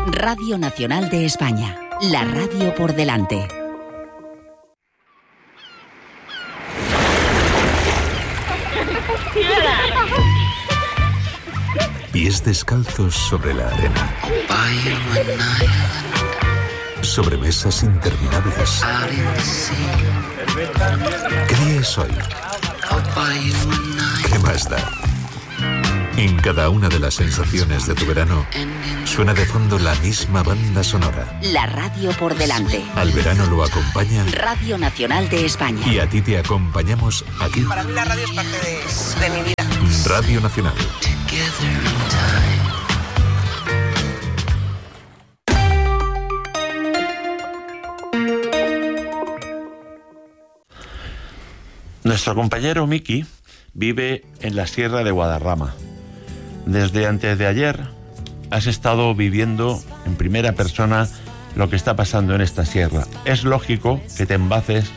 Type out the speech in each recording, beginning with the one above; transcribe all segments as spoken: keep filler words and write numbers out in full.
Radio Nacional de España, la radio por delante. Pies descalzos sobre la arena. Sobre mesas interminables. ¿Qué día es hoy? ¿Qué más da? En cada una de las sensaciones de tu verano suena de fondo la misma banda sonora. La radio por delante. Al verano lo acompaña Radio Nacional de España. Y a ti te acompañamos aquí. Para mí la radio es parte de, de mi vida. Radio Nacional. Nuestro compañero Miki vive en la Sierra de Guadarrama. Desde antes de ayer has estado viviendo en primera persona lo que está pasando en esta sierra. Es lógico que te embaces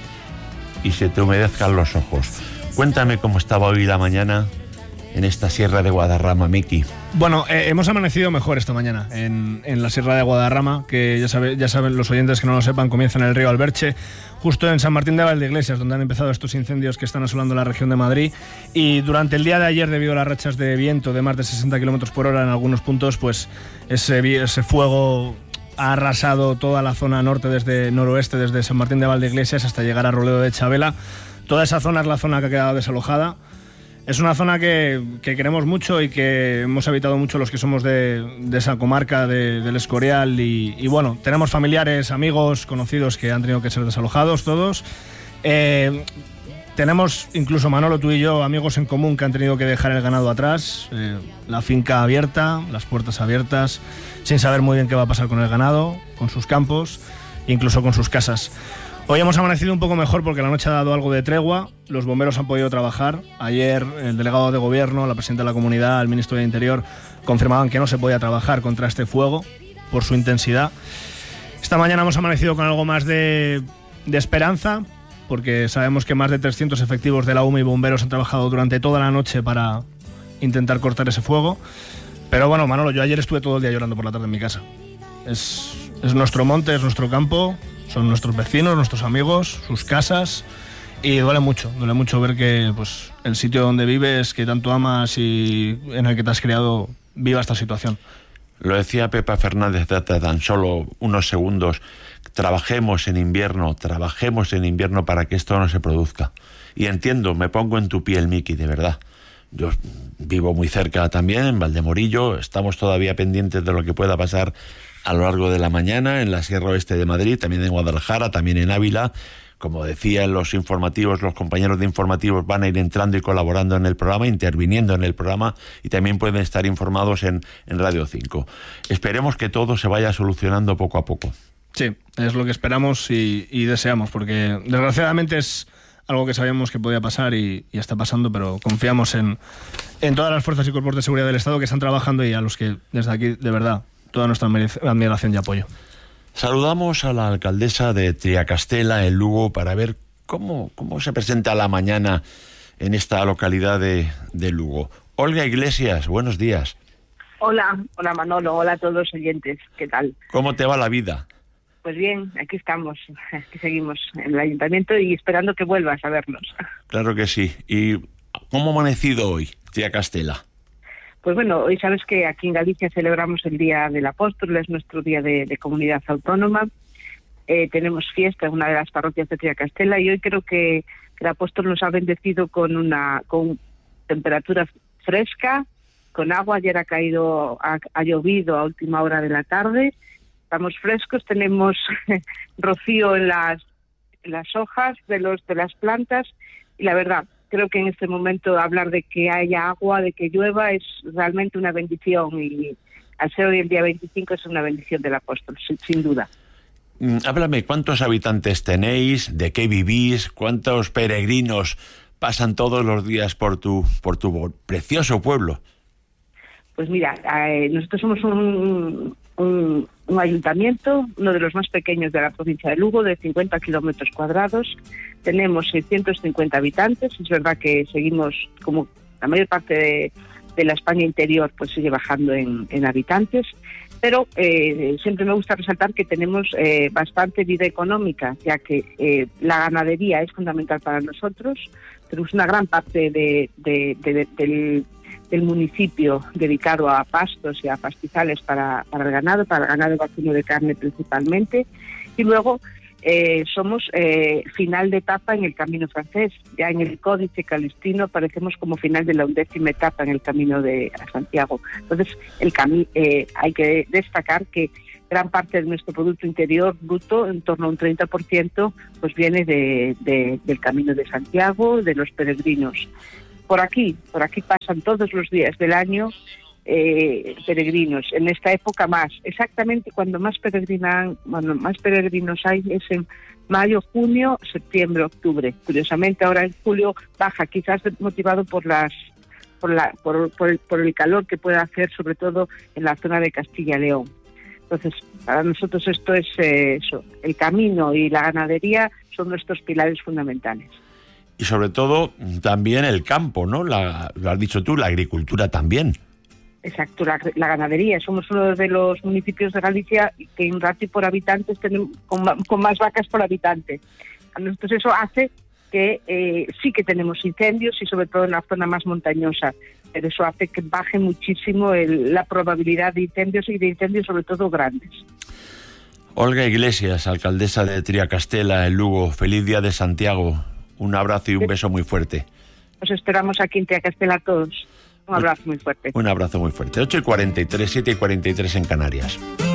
y se te humedezcan los ojos. Cuéntame cómo estaba hoy la mañana en esta Sierra de Guadarrama, Miki. Bueno, eh, hemos amanecido mejor esta mañana en, en la Sierra de Guadarrama, que ya, sabe, ya saben los oyentes que no lo sepan, comienza en el río Alberche, justo en San Martín de Valdeiglesias, donde han empezado estos incendios que están asolando la región de Madrid. Y durante el día de ayer, debido a las rachas de viento de más de sesenta kilómetros por hora en algunos puntos, pues ese, ese fuego ha arrasado toda la zona norte, desde noroeste, desde San Martín de Valdeiglesias hasta llegar a Roledo de Chabela. Toda esa zona es la zona que ha quedado desalojada. Es una zona que, que queremos mucho y que hemos habitado mucho los que somos de, de esa comarca de, del Escorial y, y bueno, tenemos familiares, amigos, conocidos que han tenido que ser desalojados todos. Eh, tenemos, incluso Manolo, tú y yo, amigos en común que han tenido que dejar el ganado atrás, eh, la finca abierta, las puertas abiertas, sin saber muy bien qué va a pasar con el ganado, con sus campos, incluso con sus casas. Hoy hemos amanecido un poco mejor porque la noche ha dado algo de tregua, los bomberos han podido trabajar. Ayer el delegado de gobierno, la presidenta de la comunidad, el ministro de Interior confirmaban que no se podía trabajar contra este fuego por su intensidad. Esta mañana hemos amanecido con algo más de, de esperanza, porque sabemos que más de trescientos efectivos de la U M E y bomberos han trabajado durante toda la noche para intentar cortar ese fuego. Pero bueno, Manolo, yo ayer estuve todo el día llorando por la tarde en mi casa. Es, es nuestro monte, es nuestro campo. Son nuestros vecinos, nuestros amigos, sus casas, y duele mucho, duele mucho ver que pues, el sitio donde vives, que tanto amas y en el que te has criado, viva esta situación. Lo decía Pepa Fernández hace tan solo unos segundos, trabajemos en invierno, trabajemos en invierno para que esto no se produzca. Y entiendo, me pongo en tu piel, Miki, de verdad. Yo vivo muy cerca también, en Valdemorillo, estamos todavía pendientes de lo que pueda pasar a lo largo de la mañana en la Sierra Oeste de Madrid, también en Guadalajara, también en Ávila. Como decía en los informativos, los compañeros de informativos van a ir entrando y colaborando en el programa, interviniendo en el programa, y también pueden estar informados en, en Radio cinco. Esperemos que todo se vaya solucionando poco a poco. Sí, es lo que esperamos y, y deseamos, porque desgraciadamente es algo que sabíamos que podía pasar y, y está pasando, pero confiamos en, en todas las fuerzas y cuerpos de seguridad del Estado que están trabajando y a los que desde aquí, de verdad, toda nuestra admiración y apoyo. Saludamos a la alcaldesa de Triacastela, en Lugo, para ver cómo, cómo se presenta la mañana en esta localidad de, de Lugo. Olga Iglesias, buenos días. Hola, hola Manolo, hola a todos los oyentes, ¿qué tal? ¿Cómo te va la vida? Pues bien, aquí estamos, aquí seguimos en el ayuntamiento y esperando que vuelvas a vernos. Claro que sí. ¿Y cómo ha amanecido hoy Triacastela? Pues bueno, hoy sabes que aquí en Galicia celebramos el Día del Apóstol, es nuestro día de, de comunidad autónoma. Eh, tenemos fiesta en una de las parroquias de Triacastela y hoy creo que el Apóstol nos ha bendecido con una con temperatura fresca, con agua. Ayer ha caído, ha, ha llovido a última hora de la tarde. Estamos frescos, tenemos rocío en las, en las hojas de los de las plantas y la verdad, creo que en este momento hablar de que haya agua, de que llueva, es realmente una bendición y al ser hoy el día veinticinco es una bendición del Apóstol, sin, sin duda. Mm, háblame, ¿cuántos habitantes tenéis? ¿De qué vivís? ¿Cuántos peregrinos pasan todos los días por tu, por tu precioso pueblo? Pues mira, eh, nosotros somos un, un, un ayuntamiento, uno de los más pequeños de la provincia de Lugo, de cincuenta kilómetros cuadrados. Tenemos seiscientos cincuenta habitantes. Es verdad que seguimos, como la mayor parte de, de la España interior pues sigue bajando en, en habitantes, pero eh, siempre me gusta resaltar que tenemos eh, bastante vida económica, ya que eh, la ganadería es fundamental para nosotros. Tenemos una gran parte de, de, de, de, del, del municipio dedicado a pastos y a pastizales para, para el ganado, para el ganado vacuno de carne principalmente, y luego Eh, somos eh, final de etapa en el camino francés. Ya en el Códice Calistino parecemos como final de la undécima etapa en el camino de a Santiago. Entonces, el cami eh, hay que destacar que gran parte de nuestro Producto Interior Bruto, en torno a un treinta por ciento, pues viene de, de, del Camino de Santiago, de los peregrinos. Por aquí, por aquí pasan todos los días del año Eh, peregrinos, en esta época más, exactamente cuando más peregrinan, bueno, más peregrinos hay es en mayo, junio, septiembre, octubre. Curiosamente ahora en julio baja, quizás motivado por las por la por, por, el, por el calor que puede hacer, sobre todo en la zona de Castilla y León. Entonces, para nosotros esto es eh, eso, el camino y la ganadería son nuestros pilares fundamentales. Y sobre todo también el campo, ¿no? La, lo has dicho tú, la agricultura también. Exacto, la, la ganadería. Somos uno de los municipios de Galicia que en ratio por habitantes tenemos con, con más vacas por habitante. A nosotros eso hace que eh, sí que tenemos incendios y sobre todo en la zona más montañosa, pero eso hace que baje muchísimo el, la probabilidad de incendios y de incendios sobre todo grandes. Olga Iglesias, alcaldesa de Triacastela, en Lugo, feliz día de Santiago. Un abrazo y un beso muy fuerte. Os esperamos aquí en Triacastela a todos. Un abrazo muy fuerte. Un abrazo muy fuerte. ocho y cuarenta y tres, siete y cuarenta y tres en Canarias.